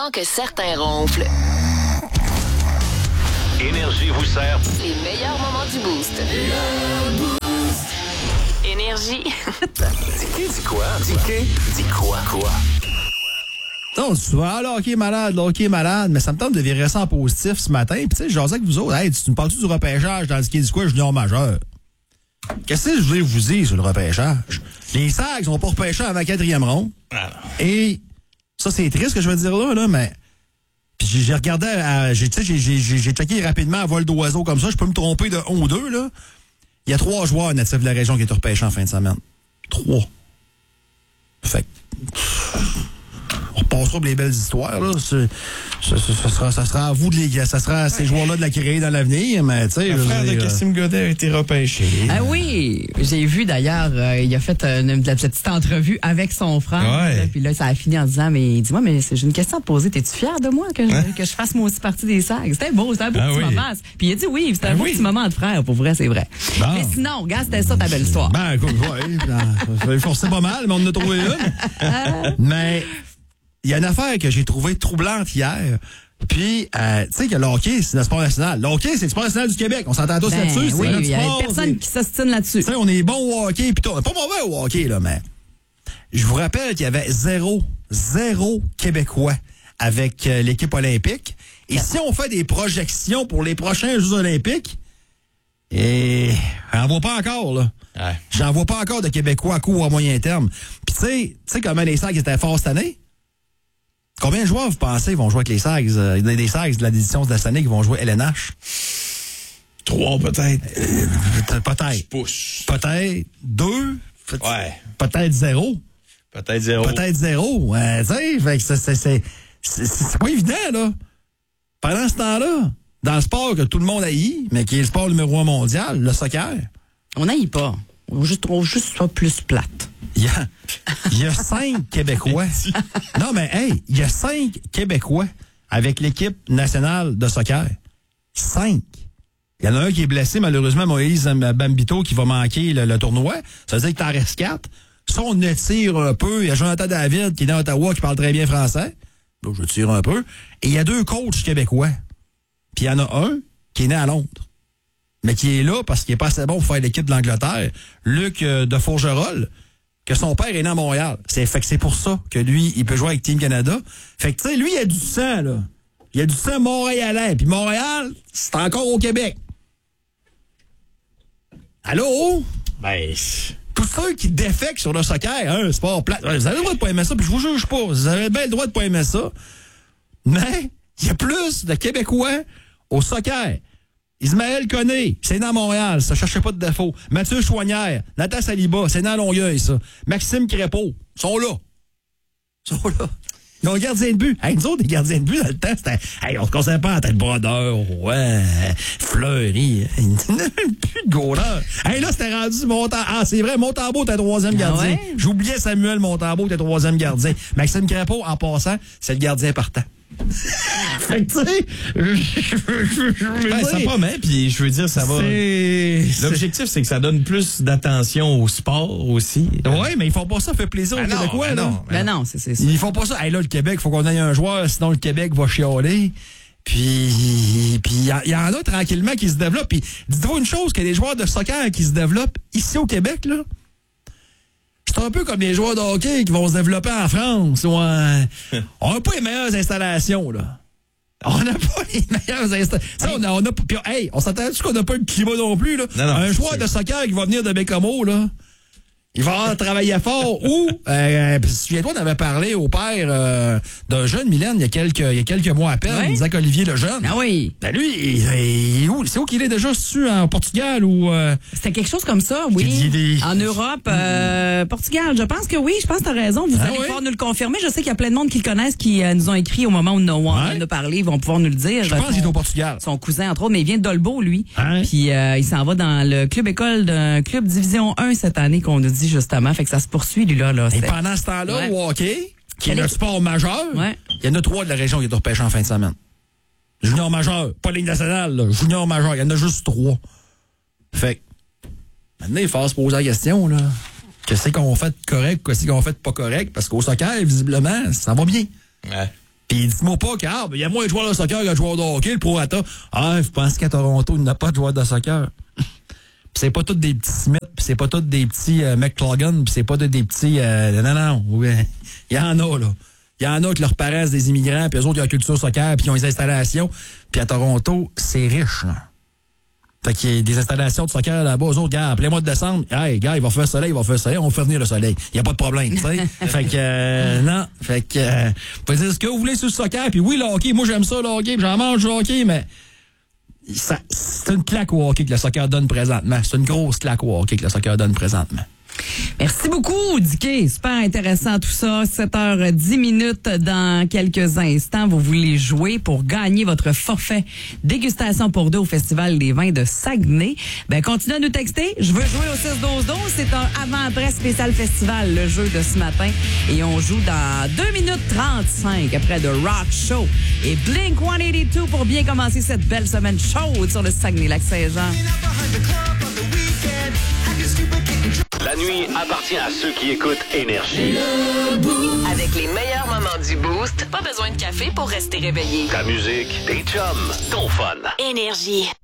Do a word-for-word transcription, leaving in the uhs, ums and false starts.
avant que certains ronflent. Énergie vous sert Les meilleurs moments du Boost. Énergie. Dis dis quoi? Dis dis quoi? Quoi? Non, souvent, là, OK, malade, là, OK, malade, mais ça me tente de virer ça en positif ce matin. Puis, tu sais, je jasais avec vous autres, hey, tu me parles-tu du repêchage dans le ski du quoi, junior majeur? Qu'est-ce que je voulais vous dire sur le repêchage? Les Sags n'ont pas repêché avant la quatrième ronde. Ah. Et ça, c'est triste ce que je veux dire là, là, mais. Puis j'ai, j'ai regardé, à, j'ai, j'ai, j'ai, j'ai checké rapidement à vol d'oiseau comme ça, je peux me tromper de un ou deux, là. Il y a trois joueurs natifs de la région qui ont été repêchés en fin de semaine. Trois. Fait que. On repassera pour les belles histoires, là. C'est, ça, ça, ça, sera, ça sera à vous de les. Ça sera à ces joueurs-là de la créer dans l'avenir, mais tu sais. Le frère de Kassim Godet a été repêché. Ah oui, j'ai vu d'ailleurs, euh, il a fait une, une, la petite entrevue avec son frère. Ouais. Là, puis là, ça a fini en disant, mais dis-moi, mais c'est, j'ai une question à te poser. T'es-tu fier de moi que je, Hein? que je fasse moi aussi partie des Sags? C'était beau, c'était un beau Ah petit oui. moment. Puis il a dit oui, c'était un Ah beau oui. petit moment de frère. Pour vrai, c'est vrai. Bon. Mais sinon, regarde, c'était ça ta belle histoire. Ben, écoute, ouais, ça va forcer pas mal, mais on en a trouvé une. Mais il y a une affaire que j'ai trouvée troublante hier. Puis, euh, tu sais que le hockey, c'est le sport national. Le hockey, c'est le sport national du Québec. On s'entend tous Ben là-dessus. C'est oui, notre il y a sport, personne c'est- qui s'ostine là-dessus. Tu sais, on est bon au hockey, pis tout. On est pas mauvais au hockey, là, mais. Je vous rappelle qu'il y avait zéro, zéro Québécois avec euh, l'équipe olympique. Et si on fait des projections pour les prochains Jeux olympiques, et j'en vois pas encore, là. Ouais. J'en vois pas encore de Québécois à court ou à moyen terme. Puis tu sais, tu sais comment les Sags étaient forts cette année? Combien de joueurs, vous pensez, vont jouer avec les Sags? Euh, Il y a des Sags de l'édition de la cette année qui vont jouer L N H? Trois, peut-être. Euh, peut-être. Pousse. Peut-être deux. Ouais. Peut-être zéro. Peut-être zéro. Peut-être zéro. Ouais, tu sais, fait que c'est, c'est, c'est, c'est, c'est pas évident, là. Pendant ce temps-là, dans le sport que tout le monde haït, mais qui est le sport numéro un mondial, le soccer, On n'aille pas. On juste trouve juste ça plus plate. il y a, il y a cinq Québécois. Non, mais hey, il y a cinq Québécois avec l'équipe nationale de soccer. Cinq. Il y en a un qui est blessé, malheureusement, Moïse Bambito, qui va manquer le, le tournoi. Ça veut dire que t'en restes quatre. Ça, on étire un peu. Il y a Jonathan David, qui est dans Ottawa, qui parle très bien français. Là, je tire un peu. Et il y a deux coachs québécois. Puis il y en a un qui est né à Londres, mais qui est là parce qu'il est pas assez bon pour faire l'équipe de l'Angleterre. Luc euh, de Fourgerolles, que son père est né à Montréal. C'est, fait que c'est pour ça que lui, il peut jouer avec Team Canada. Fait que, tu sais, lui, il a du sang, là. Il a du sang montréalais. Puis Montréal, c'est encore au Québec. Allô? Ben, Tous ceux qui défectent sur le soccer, hein, sport plat, vous avez le droit de pas aimer ça, puis je vous juge pas. Vous avez bien le droit de pas aimer ça. Mais il y a plus de Québécois au soccer. Ismaël Koné, c'est dans Montréal, ça, cherchez pas de défaut. Mathieu Chouanière, Nathan Saliba, c'est dans Longueuil, ça. Maxime Crépeau, sont là. Ils sont là. Ils ont un gardien de but. Hey, nous autres, les gardiens de but, dans le temps, c'était. Hey, on se concerne pas en tête brodeur, ouais, Fleury. Plus de goalers. Hey, là, c'était rendu Montembeau. Ah, c'est vrai, Montembeau était troisième gardien. ouais? J'oubliais Samuel Montembeau était troisième gardien. Maxime Crépeau, en passant, c'est le gardien partant. Fait que, tu sais, ben, ça pas mal, puis je veux dire, ça va. C'est. L'objectif, c'est que ça donne plus d'attention au sport aussi. Oui, mais ils font pas ça, ça fait plaisir Ben aux non, Québécois, ben là. non. Ben non, c'est, c'est ça. Ils font pas ça. Hey, là, le Québec, faut qu'on ait un joueur, sinon le Québec va chialer. Puis, puis il y, y en a tranquillement qui se développent. Puis, dites-vous une chose, qu'il y a des joueurs de soccer qui se développent ici au Québec, là. C'est un peu comme les joueurs de hockey qui vont se développer en France. Ou en... On n'a pas les meilleures installations, là. On n'a pas les meilleures installations. On a, on a, puis, hey, on s'attend-tu qu'on n'a pas le climat non plus, là? Non, non, un c'est joueur sûr. de soccer qui va venir de Bécomo, là. Il va avoir travaillé fort. Ou, euh, souviens-toi, on avait parlé au père euh, d'un jeune, Mylène, il y a quelques, il y a quelques mois à peine, Ouais. Isaac Olivier le jeune. Ah oui. Ben lui, il, il est où? C'est où qu'il est déjà, c'est-tu en Portugal ou... Euh... C'était quelque chose comme ça, oui. Il y a des- En Europe, euh, Portugal, je pense que oui, je pense que tu as raison. Vous Ah allez oui? pouvoir nous le confirmer. Je sais qu'il y a plein de monde qui le connaissent, qui euh, nous ont écrit au moment où No One Ouais. en a parlé. Ils vont pouvoir nous le dire. Je pense Son- qu'il est au Portugal. Son cousin, entre autres, mais il vient de Dolbeau, lui. Hein? Puis euh, il s'en va dans le club école d'un club Division un cette année qu'on nous dit justement. Fait que ça se poursuit, lui, là. là Et c'est- pendant ce temps-là, Ouais. au hockey, qui est Quel le est- sport majeur, Ouais. il y en a trois de la région qui est repêché en fin de semaine. Junior majeur, pas Ligue nationale, là. Junior majeur, il y en a juste trois. Fait que, maintenant, il faut se poser la question, là. Qu'est-ce qu'on fait de correct, qu'est-ce qu'on fait de pas correct? Parce qu'au soccer, visiblement, ça va bien. Ouais. Puis dis-moi pas qu'il ah, ben, y a moins de joueurs de soccer que de joueurs de hockey, le prorata. Ah, je pense qu'à Toronto, il n'y a pas de joueurs de soccer. Puis c'est pas tous des petits Smith, puis c'est pas tous des petits euh, McClogan, puis c'est pas tous des petits... Euh, non, non, oui. Il y en a, là. Il y en a qui leur paraissent des immigrants, puis eux autres, ils ont la culture soccer, puis ils ont les installations. Puis à Toronto, c'est riche, là. Fait qu'il y a des installations de soccer là-bas. Eux autres, gars, en plein mois de décembre, hey, gars, il va faire soleil, il va faire soleil, on va faire venir le soleil. Il n'y a pas de problème, tu sais. Fait que, euh, non. Fait que, euh, vous pouvez dire ce que vous voulez sur le soccer, puis oui, le hockey, moi, j'aime ça, le hockey, puis j'en mange le hockey, mais ça, c'est une claque au hockey que le soccer donne présentement. C'est une grosse claque au hockey que le soccer donne présentement. Merci beaucoup, Dicky. Super intéressant tout ça. sept heures dix minutes dans quelques instants. Vous voulez jouer pour gagner votre forfait dégustation pour deux au Festival des vins de Saguenay. Ben, continuez à nous texter. Je veux jouer au six douze douze. C'est un avant-après spécial festival, le jeu de ce matin. Et on joue dans deux minutes trente-cinq après The Rock Show. Et Blink cent quatre-vingt-deux pour bien commencer cette belle semaine chaude sur le Saguenay-Lac-Saint-Jean. La nuit appartient à ceux qui écoutent Énergie. Avec les meilleurs moments du Boost, pas besoin de café pour rester réveillé. Ta musique, tes chums, ton fun. Énergie.